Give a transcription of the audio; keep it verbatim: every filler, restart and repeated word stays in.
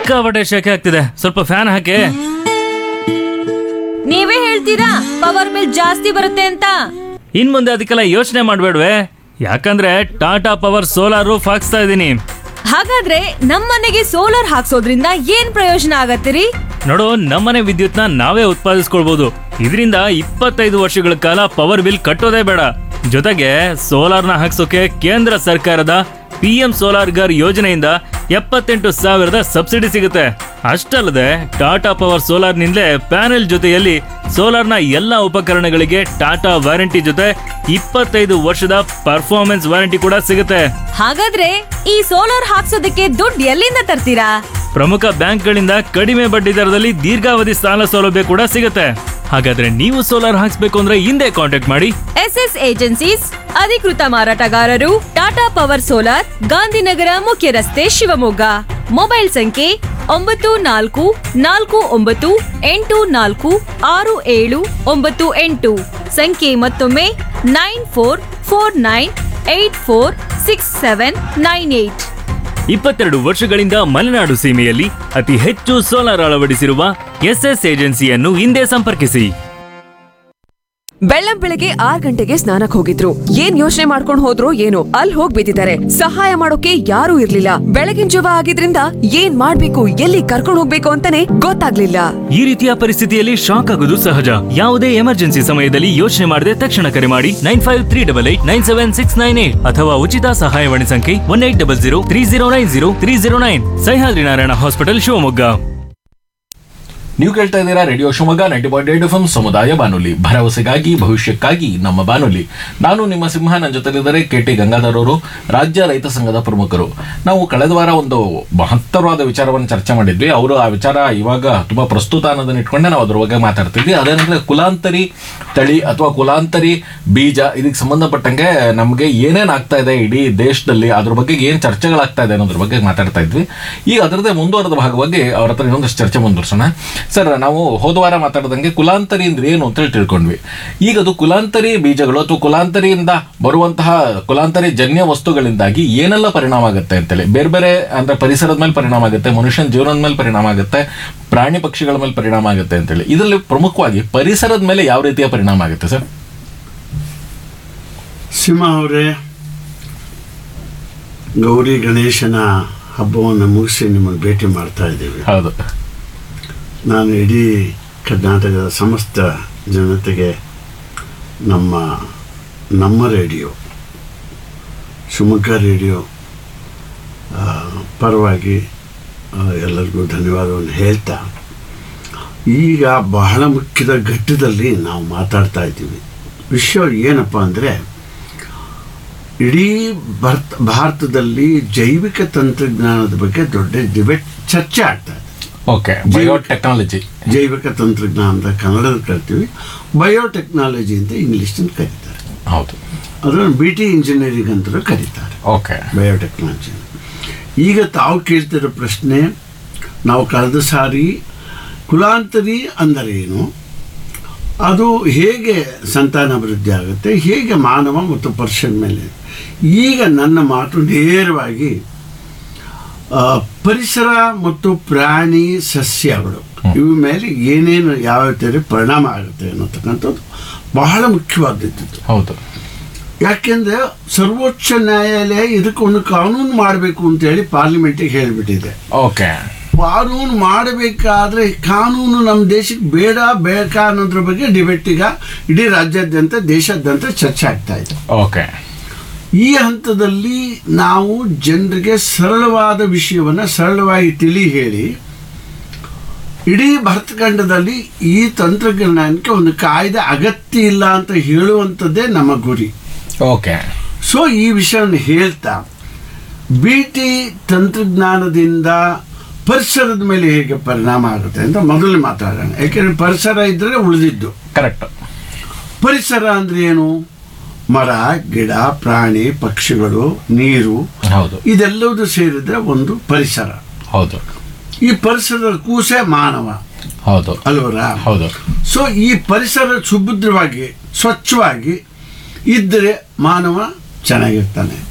ಸಿಕ್ಕಾಪಟ್ಟೆ ಶೆಕೆ ಆಗ್ತಿದೆ, ಸ್ವಲ್ಪ ಫ್ಯಾನ್ ಹಾಕಿ. ನೀವೇ ಹೇಳ್ತೀರಾ ಪವರ್ ಬಿಲ್ ಜಾಸ್ತಿ ಬರುತ್ತೆ ಅಂತ. ಇನ್ ಮುಂದೆ ಅದಕ್ಕೆಲ್ಲ ಯೋಚನೆ ಮಾಡ್ಬೇಡ್ವೆ, ಯಾಕಂದ್ರೆ ಟಾಟಾ ಪವರ್ ಸೋಲಾರ್ ರೂಫ್ ಹಾಕ್ಸ್ತಾ ಇದೀನಿ. ಹಾಗಾದ್ರೆ ನಮ್ಮನೆಗೆ ಸೋಲಾರ್ ಹಾಕ್ಸೋದ್ರಿಂದ ಏನ್ ಪ್ರಯೋಜನ ಆಗತ್ತಿರಿ? ನೋಡು, ನಮ್ಮನೆ ವಿದ್ಯುತ್ನ ನಾವೇ ಉತ್ಪಾದಿಸ್ಕೊಳ್ಬಹುದು. ಇದರಿಂದ ಇಪ್ಪತ್ತೈದು ವರ್ಷಗಳ ಕಾಲ ಪವರ್ ಬಿಲ್ ಕಟ್ಟೋದೇ ಬೇಡ. ಜೊತೆಗೆ ಸೋಲಾರ್ನ ಹಾಕ್ಸೋಕೆ ಕೇಂದ್ರ ಸರ್ಕಾರದ ಪಿ ಎಂ ಸೋಲಾರ್ ಗರ್ ಯೋಜನೆಯಿಂದ ಎಪ್ಪತ್ತೆಂಟು ಸಾವಿರದ ಸಬ್ಸಿಡಿ ಸಿಗುತ್ತೆ. ಅಷ್ಟಲ್ಲದೆ ಟಾಟಾ ಪವರ್ ಸೋಲಾರ್ನಿಂದಲೇ ಪ್ಯಾನೆಲ್ ಜೊತೆಯಲ್ಲಿ ಸೋಲಾರ್ನ ಎಲ್ಲಾ ಉಪಕರಣಗಳಿಗೆ ಟಾಟಾ ವಾರಂಟಿ ಜೊತೆ ಇಪ್ಪತ್ತೈದು ವರ್ಷದ ಪರ್ಫಾರ್ಮೆನ್ಸ್ ವಾರಂಟಿ ಕೂಡ ಸಿಗುತ್ತೆ. ಹಾಗಾದ್ರೆ ಈ ಸೋಲಾರ್ ಹಾಕ್ಸೋದಕ್ಕೆ ದುಡ್ಡು ಎಲ್ಲಿಂದ ತರ್ತೀರಾ? ಪ್ರಮುಖ ಬ್ಯಾಂಕ್ಗಳಿಂದ ಕಡಿಮೆ ಬಡ್ಡಿ ದರದಲ್ಲಿ ದೀರ್ಘಾವಧಿ ಸಾಲ ಸೌಲಭ್ಯ ಕೂಡ ಸಿಗುತ್ತೆ. ಹಾಗಾದ್ರೆ ನೀವು ಸೋಲಾರ್ ಹಾಕ್ಸ್ಬೇಕು ಅಂದ್ರೆ ಹಿಂದೆ ಕಾಂಟ್ಯಾಕ್ಟ್ ಮಾಡಿ ಎಸ್ ಎಸ್ ಏಜೆನ್ಸೀಸ್, ಅಧಿಕೃತ ಮಾರಾಟಗಾರರು, ಟಾಟಾ ಪವರ್ ಸೋಲಾರ್, ಗಾಂಧಿನಗರ ಮುಖ್ಯ ರಸ್ತೆ, ಶಿವಮೊಗ್ಗ. ಮೊಬೈಲ್ ಸಂಖ್ಯೆ ಒಂಬತ್ತು ನಾಲ್ಕು ನಾಲ್ಕು ಒಂಬತ್ತು ಎಂಟು ನಾಲ್ಕು ಆರು ಏಳು ಒಂಬತ್ತು ಎಂಟು. ಸಂಖ್ಯೆ ಮತ್ತೊಮ್ಮೆ nine four four nine eight four six seven nine eight. ಇಪ್ಪತ್ತೆರಡು ವರ್ಷಗಳಿಂದ ಮಲೆನಾಡು ಸೀಮೆಯಲ್ಲಿ ಅತಿ ಹೆಚ್ಚು ಸೋಲಾರ್ ಅಳವಡಿಸಿರುವ ಎಸ್ಎಸ್ ಏಜೆನ್ಸಿಯನ್ನು ಹಿಂದೆ ಸಂಪರ್ಕಿಸಿ. ಬೆಳ್ಳಂ ಬೆಳಗ್ಗೆ ಆರ್ ಗಂಟೆಗೆ ಸ್ನಾನಕ್ ಹೋಗಿದ್ರು. ಏನ್ ಯೋಚನೆ ಮಾಡ್ಕೊಂಡ್ ಹೋದ್ರು ಏನೋ, ಅಲ್ಲಿ ಹೋಗ್ ಬಿದ್ದಿದ್ದಾರೆ. ಸಹಾಯ ಮಾಡೋಕೆ ಯಾರೂ ಇರ್ಲಿಲ್ಲ. ಬೆಳಗಿನ ಜವ ಆಗಿದ್ರಿಂದ ಏನ್ ಮಾಡ್ಬೇಕು, ಎಲ್ಲಿ ಕರ್ಕೊಂಡ್ ಹೋಗ್ಬೇಕು ಅಂತಾನೆ ಗೊತ್ತಾಗ್ಲಿಲ್ಲ. ಈ ರೀತಿಯ ಪರಿಸ್ಥಿತಿಯಲ್ಲಿ ಶಾಕ್ ಆಗೋದು ಸಹಜ. ಯಾವುದೇ ಎಮರ್ಜೆನ್ಸಿ ಸಮಯದಲ್ಲಿ ಯೋಚನೆ ಮಾಡದೆ ತಕ್ಷಣ ಕರೆ ಮಾಡಿ nine five three double eight nine seven six nine eight ಅಥವಾ ಉಚಿತ ಸಹಾಯವಾಣಿ ಸಂಖ್ಯೆ one eight double zero three zero nine zero three zero nine. Sahyadri Narayana hospital, Shivamogga. ನೀವು ಕೇಳ್ತಾ ಇದ್ದೀರಾ radio Shivamogga ninety point eight F M ಸಮುದಾಯ ಬಾನುಲಿ, ಭರವಸೆಗಾಗಿ ಭವಿಷ್ಯಕ್ಕಾಗಿ ನಮ್ಮ ಬಾನುಲಿ. ನಾನು ನಿಮ್ಮ ಸಿಂಹ. ನನ್ನ ಜೊತೆಲಿದ್ದಾರೆ ಕೆ ಟಿ ಗಂಗಾಧರ್ ಅವರು, ರಾಜ್ಯ ರೈತ ಸಂಘದ ಪ್ರಮುಖರು. ನಾವು ಕಳೆದ ವಾರ ಒಂದು ಮಹತ್ತರವಾದ ವಿಚಾರವನ್ನು ಚರ್ಚೆ ಮಾಡಿದ್ವಿ. ಅವರು ಆ ವಿಚಾರ ಇವಾಗ ತುಂಬಾ ಪ್ರಸ್ತುತ ಅನ್ನೋದನ್ನ ಇಟ್ಕೊಂಡೆ ನಾವು ಅದ್ರ ಬಗ್ಗೆ ಮಾತಾಡ್ತಿದ್ವಿ. ಅದೇನಂದ್ರೆ ಕುಲಾಂತರಿ ತಳಿ ಅಥವಾ ಕುಲಾಂತರಿ ಬೀಜ, ಇದಕ್ಕೆ ಸಂಬಂಧಪಟ್ಟಂಗೆ ನಮಗೆ ಏನೇನ್ ಆಗ್ತಾ ಇದೆ ಇಡೀ ದೇಶದಲ್ಲಿ, ಅದ್ರ ಬಗ್ಗೆ ಏನ್ ಚರ್ಚೆಗಳಾಗ್ತಾ ಇದೆ ಅನ್ನೋದ್ರ ಬಗ್ಗೆ ಮಾತಾಡ್ತಾ ಇದ್ವಿ. ಈಗ ಅದರದೇ ಮುಂದುವರೆದ ಭಾಗವಾಗಿ ಅವ್ರ ಹತ್ರ ಇನ್ನೊಂದಷ್ಟು ಚರ್ಚೆ ಮುಂದುವರ್ಸೋಣ. ಸರ್, ನಾವು ಹೋದ ವಾರ ಮಾತಾಡ್ದಂಗೆ ಕುಲಾಂತರಿ ಅಂದ್ರೆ ಏನು ಅಂತ ಹೇಳಿ ತಿಳ್ಕೊಂಡ್ವಿ. ಈಗ ಅದು ಕುಲಾಂತರಿ ಬೀಜಗಳು ಅಥವಾ ಕುಲಾಂತರಿಯಿಂದ ಬರುವಂತಹ ಕುಲಾಂತರಿ ಜನ್ಯ ವಸ್ತುಗಳಿಂದಾಗಿ ಏನೆಲ್ಲ ಪರಿಣಾಮ ಆಗುತ್ತೆ ಅಂತೇಳಿ, ಬೇರೆ ಬೇರೆ ಅಂದ್ರೆ ಪರಿಸರದ ಮೇಲೆ ಪರಿಣಾಮ ಆಗುತ್ತೆ, ಮನುಷ್ಯನ ಜೀವನದ ಮೇಲೆ ಪರಿಣಾಮ ಆಗುತ್ತೆ, ಪ್ರಾಣಿ ಪಕ್ಷಿಗಳ ಮೇಲೆ ಪರಿಣಾಮ ಆಗುತ್ತೆ ಅಂತೇಳಿ. ಇದರಲ್ಲಿ ಪ್ರಮುಖವಾಗಿ ಪರಿಸರದ ಮೇಲೆ ಯಾವ ರೀತಿಯ ಪರಿಣಾಮ ಆಗುತ್ತೆ ಸರ್? ಸಿಂಹ ಅವರೇ, ಗೌರಿ ಗಣೇಶನ ಹಬ್ಬವನ್ನು ಮುಗಿಸಿ ನಿಮ್ಮನ್ನು ಭೇಟಿ ಮಾಡ್ತಾ ಇದ್ದೀವಿ. ಹೌದು. ನಾನು ಇಡೀ ಕರ್ನಾಟಕದ ಸಮಸ್ತ ಜನತೆಗೆ ನಮ್ಮ ನಮ್ಮ ರೇಡಿಯೋ ಶಿವಮೊಗ್ಗ ರೇಡಿಯೋ ಪರವಾಗಿ ಎಲ್ಲರಿಗೂ ಧನ್ಯವಾದವನ್ನು ಹೇಳ್ತಾ, ಈಗ ಬಹಳ ಮುಖ್ಯದ ಘಟ್ಟದಲ್ಲಿ ನಾವು ಮಾತಾಡ್ತಾ ಇದ್ದೀವಿ. ವಿಷಯ ಏನಪ್ಪ ಅಂದರೆ, ಇಡೀ ಭಾರತ ಭಾರತದಲ್ಲಿ ಜೈವಿಕ ತಂತ್ರಜ್ಞಾನದ ಬಗ್ಗೆ ದೊಡ್ಡ ಡಿಬೇಟ್ ಚರ್ಚೆ ಆಗ್ತಾ ಇದೆ. ಓಕೆ, ಬಯೋಟೆಕ್ನಾಲಜಿ, ಜೈವಿಕ ತಂತ್ರಜ್ಞಾನ ಅಂತ ಕನ್ನಡದ ಕರಿತೀವಿ, ಬಯೋಟೆಕ್ನಾಲಜಿ ಅಂತ ಇಂಗ್ಲೀಷ್ನಲ್ಲಿ ಕರೀತಾರೆ. ಹೌದು. ಅದನ್ನು ಬಿ ಟಿ ಇಂಜಿನಿಯರಿಂಗ್ ಅಂತಲೂ ಕರೀತಾರೆ. Okay, biotechnology. ಈಗ ತಾವು ಕೇಳ್ತಿರೋ ಪ್ರಶ್ನೆ, ನಾವು ಕಳೆದ ಸಾರಿ ಕುಲಾಂತರಿ ಅಂದರೆ ಏನು, ಅದು ಹೇಗೆ ಸಂತಾನಾಭಿವೃದ್ಧಿ ಆಗುತ್ತೆ, ಹೇಗೆ ಮಾನವ ಮತ್ತು ಪರ್ಷನ್ ಮೇಲೆ. ಈಗ ನನ್ನ ಮಾತು ನೇರವಾಗಿ ಪರಿಸರ ಮತ್ತು ಪ್ರಾಣಿ ಸಸ್ಯಗಳು ಇವ ಮೇಲೆ ಏನೇನು ಯಾವ ಥರ ಪರಿಣಾಮ ಆಗುತ್ತೆ ಅನ್ನತಕ್ಕಂಥದ್ದು ಬಹಳ ಮುಖ್ಯವಾದದ್ದು. ಹೌದು. ಯಾಕೆಂದರೆ ಸರ್ವೋಚ್ಚ ನ್ಯಾಯಾಲಯ ಇದಕ್ಕೊಂದು ಕಾನೂನು ಮಾಡಬೇಕು ಅಂತೇಳಿ ಪಾರ್ಲಿಮೆಂಟಿಗೆ ಹೇಳಿಬಿಟ್ಟಿದೆ. ಓಕೆ, ಕಾನೂನು ಮಾಡಬೇಕಾದ್ರೆ ಕಾನೂನು ನಮ್ಮ ದೇಶಕ್ಕೆ ಬೇಡ ಬೇಕಾ ಅನ್ನೋದ್ರ ಬಗ್ಗೆ ಡಿಬೇಟ್ ಈಗ ಇಡೀ ರಾಜ್ಯಾದ್ಯಂತ ದೇಶಾದ್ಯಂತ ಚರ್ಚೆ ಆಗ್ತಾ ಇದೆ. ಓಕೆ, ಈ ಹಂತದಲ್ಲಿ ನಾವು ಜನರಿಗೆ ಸರಳವಾದ ವಿಷಯವನ್ನು ಸರಳವಾಗಿ ತಿಳಿ ಹೇಳಿ ಇಡೀ ಭಾರತಖಂಡದಲ್ಲಿ ಈ ತಂತ್ರಜ್ಞಾನಕ್ಕೆ ಒಂದು ಕಾಯ್ದೆ ಅಗತ್ಯ ಇಲ್ಲ ಅಂತ ಹೇಳುವಂಥದ್ದೇ ನಮ್ಮ ಗುರಿ. ಓಕೆ. ಸೊ ಈ ವಿಷಯವನ್ನು ಹೇಳ್ತಾ, ಬಿ ಟಿ ತಂತ್ರಜ್ಞಾನದಿಂದ ಪರಿಸರದ ಮೇಲೆ ಹೇಗೆ ಪರಿಣಾಮ ಆಗುತ್ತೆ ಅಂತ ಮೊದಲು ಮಾತಾಡೋಣ. ಯಾಕೆಂದರೆ ಪರಿಸರ ಇದ್ದರೆ ಉಳಿದಿದ್ದು. ಕರೆಕ್ಟ್. ಪರಿಸರ ಅಂದರೆ ಏನು? ಮರ, ಗಿಡ, ಪ್ರಾಣಿ, ಪಕ್ಷಿಗಳು, ನೀರು, ಹೌದು, ಇದೆಲ್ಲವೂ ಸೇರಿದ್ರೆ ಒಂದು ಪರಿಸರ. ಹೌದು. ಈ ಪರಿಸರದ ಕೂಸೆ ಮಾನವ. ಹೌದು ಅಲ್ವರ? ಹೌದು. ಸೊ ಈ ಪರಿಸರ ಸುಭದ್ರವಾಗಿ ಸ್ವಚ್ಛವಾಗಿ ಇದ್ದರೆ ಮಾನವ ಚೆನ್ನಾಗಿರ್ತಾನೆ.